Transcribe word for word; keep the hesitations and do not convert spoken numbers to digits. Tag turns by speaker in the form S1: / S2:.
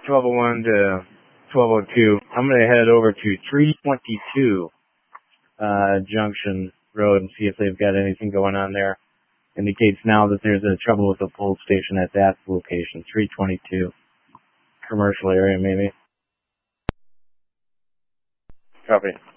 S1: twelve oh one to twelve oh two. I'm going to head over to three twenty-two uh, Junction Road and see if they've got anything going on there. Indicates now that there's a trouble with the pull station at that location, three twenty-two. Commercial area, maybe. Copy.